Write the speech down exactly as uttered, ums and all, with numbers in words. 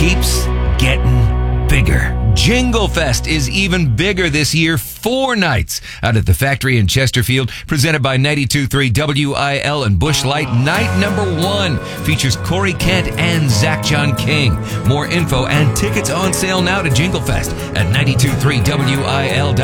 keeps getting bigger. Jingle Fest is even bigger this year. Four nights out at the Factory in Chesterfield, presented by ninety-two point three W I L and Busch Light. Night number one features Corey Kent and Zach John King. More info and tickets on sale now to Jingle Fest at ninety-two point three W I L.